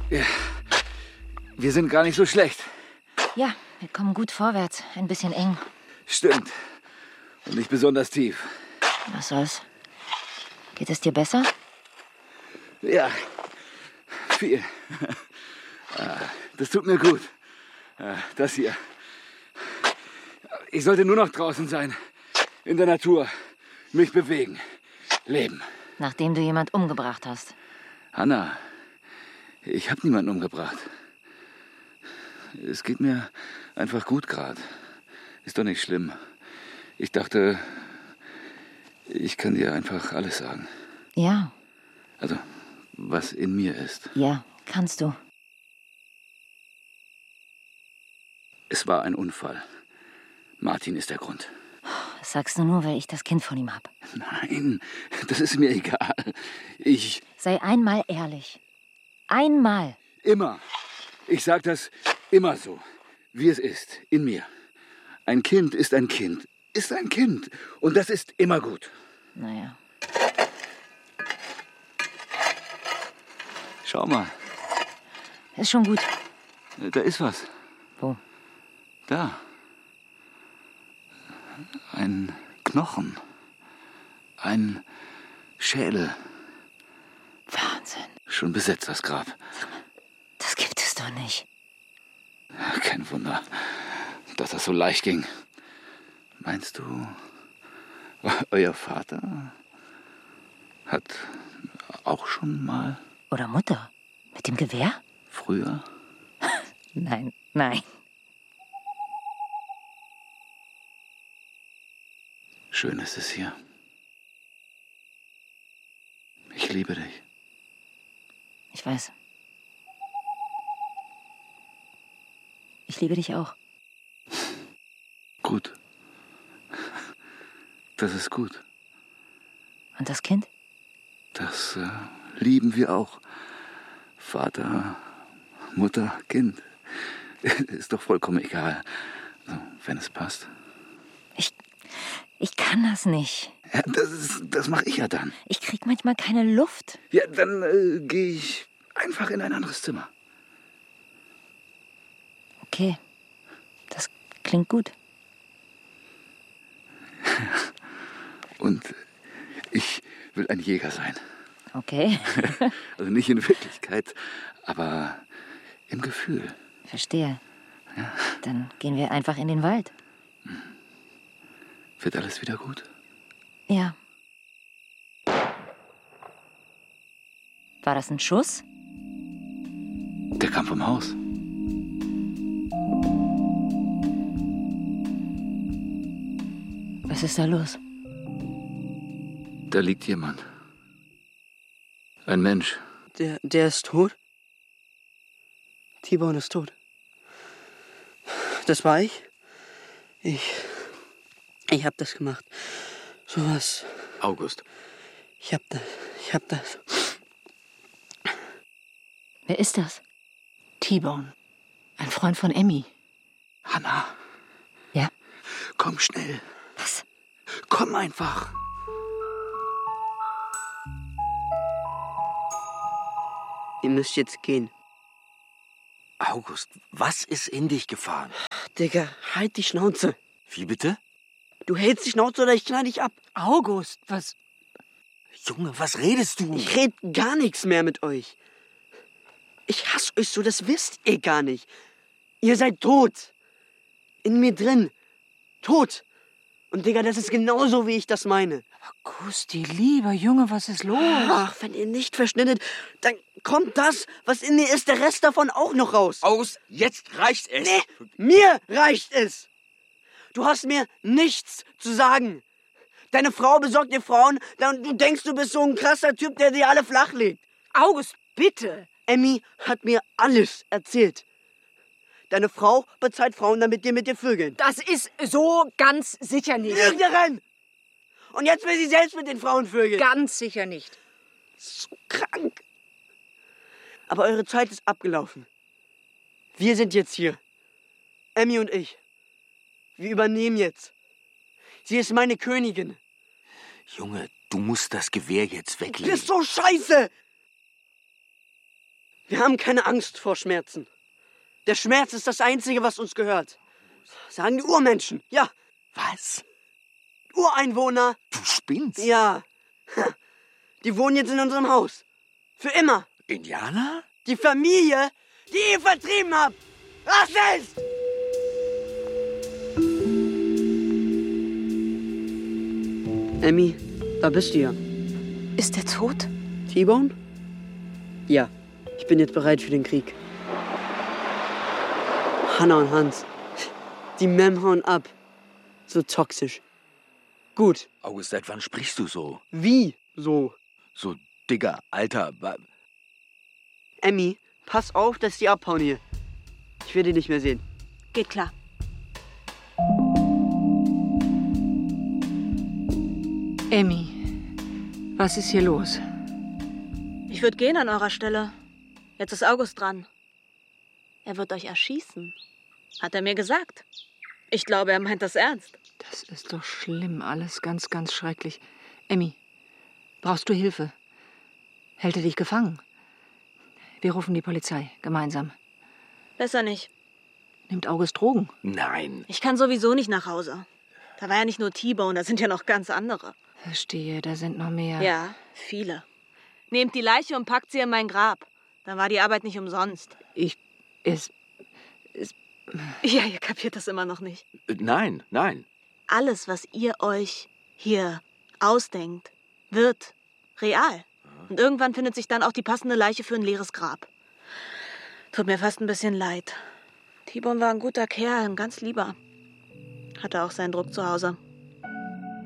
Ja, wir sind gar nicht so schlecht. Ja, wir kommen gut vorwärts. Ein bisschen eng. Stimmt. Und nicht besonders tief. Was soll's? Geht es dir besser? Ja, viel. Das tut mir gut. Das hier. Ich sollte nur noch draußen sein. In der Natur. Mich bewegen. Leben. Nachdem du jemand umgebracht hast. Hanna, ich habe niemanden umgebracht. Es geht mir einfach gut gerade. Ist doch nicht schlimm. Ich dachte, ich kann dir einfach alles sagen. Ja. Also, was in mir ist. Ja, kannst du. Es war ein Unfall. Martin ist der Grund. Das sagst du nur, weil ich das Kind von ihm hab. Nein, das ist mir egal. Sei einmal ehrlich. Einmal. Immer. Ich sag das immer so, wie es ist, in mir. Ein Kind ist ein Kind. Ist ein Kind. Und das ist immer gut. Naja. Schau mal. Ist schon gut. Da ist was. Wo? Da. Ein Knochen. Ein Schädel. Wahnsinn. Schon besetzt, das Grab. Das gibt es doch nicht. Kein Wunder, dass das so leicht ging. Meinst du, euer Vater hat auch schon mal... Oder Mutter? Mit dem Gewehr? Früher? Nein, nein. Schön ist es hier. Ich liebe dich. Ich weiß. Ich liebe dich auch. Gut. Das ist gut. Und das Kind? Das lieben wir auch. Vater, Mutter, Kind. Ist doch vollkommen egal. Also, wenn es passt. Ich kann das nicht. Ja, das mache ich ja dann. Ich krieg manchmal keine Luft. Ja, dann gehe ich einfach in ein anderes Zimmer. Okay, das klingt gut. Und ich will ein Jäger sein. Okay. Also nicht in Wirklichkeit, aber im Gefühl. Verstehe. Ja. Dann gehen wir einfach in den Wald. Wird alles wieder gut? Ja. War das ein Schuss? Der kam vom Haus. Was ist da los? Da liegt jemand. Ein Mensch. Der ist tot? T-Bone ist tot. Das war ich? Ich hab das gemacht. Sowas. August. Ich hab das. Wer ist das? T-Bone. Ein Freund von Emmy. Hanna. Ja? Komm schnell. Was? Komm einfach. Ihr müsst jetzt gehen. August, was ist in dich gefahren? Digga, halt die Schnauze. Wie bitte? Du hältst die Schnauze oder ich knall dich ab. August, was? Junge, was redest du? Ich red gar nichts mehr mit euch. Ich hasse euch so, das wisst ihr gar nicht. Ihr seid tot. In mir drin. Tot. Und Digga, das ist genauso, wie ich das meine. Gusti, lieber Junge, was ist los? Ach, wenn ihr nicht verschnittet, dann kommt das, was in mir ist, der Rest davon auch noch raus. Aus, jetzt reicht es. Nee, mir reicht es. Du hast mir nichts zu sagen. Deine Frau besorgt dir Frauen, und du denkst, du bist so ein krasser Typ, der dir alle flach legt. August, bitte. Emmy hat mir alles erzählt. Deine Frau bezahlt Frauen, damit die mit dir vögeln. Das ist so ganz sicher nicht. Lügnerin! Und jetzt will sie selbst mit den Frauen vögeln. Ganz sicher nicht. So krank. Aber eure Zeit ist abgelaufen. Wir sind jetzt hier. Emmy und ich. Wir übernehmen jetzt. Sie ist meine Königin. Junge, du musst das Gewehr jetzt Du weglegen. bist so scheiße! Wir haben keine Angst vor Schmerzen. Der Schmerz ist das Einzige, was uns gehört. Sagen die Urmenschen. Ja, Was? Ureinwohner. Du spinnst? Ja. Die wohnen jetzt in unserem Haus. Für immer. Indianer? Die Familie, die ihr vertrieben habt. Rassist! Emmy, da bist du ja. Ist er tot? T-Bone? Ja, ich bin jetzt bereit für den Krieg. Hanna und Hans, die Mem hauen ab. So toxisch. Gut. August, seit wann sprichst du so? Wie so? So, Digga, Alter. Emmy, pass auf, dass die abhauen hier. Ich will die nicht mehr sehen. Geht klar. Emmy, was ist hier los? Ich würde gehen an eurer Stelle. Jetzt ist August dran. Er wird euch erschießen. Hat er mir gesagt. Ich glaube, er meint das ernst. Das ist doch schlimm, alles ganz, ganz schrecklich. Emmy, brauchst du Hilfe? Hält er dich gefangen? Wir rufen die Polizei, gemeinsam. Besser nicht. Nimmt August Drogen? Nein. Ich kann sowieso nicht nach Hause. Da war ja nicht nur T-Bone, da sind ja noch ganz andere. Verstehe, da sind noch mehr. Ja, viele. Nehmt die Leiche und packt sie in mein Grab. Dann war die Arbeit nicht umsonst. Ja, ihr kapiert das immer noch nicht. Nein. Alles, was ihr euch hier ausdenkt, wird real. Und irgendwann findet sich dann auch die passende Leiche für ein leeres Grab. Tut mir fast ein bisschen leid. T-Bone war ein guter Kerl, ein ganz lieber. Hatte auch seinen Druck zu Hause.